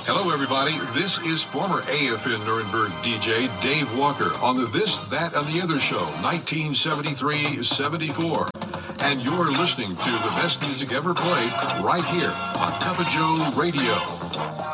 Hello, everybody. This is former AFN Nuremberg DJ Dave Walker on the This, That, and the Other Show, 1973-74. And you're listening to the best music ever played right here on Cup of Joe Radio.